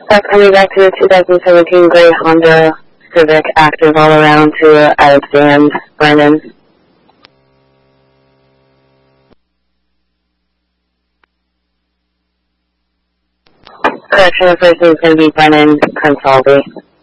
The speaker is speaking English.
Coming back to the 2017 gray Honda Civic, active all around to Alexander Brennan. Correction, the first name is going to be Brennan Consalvi.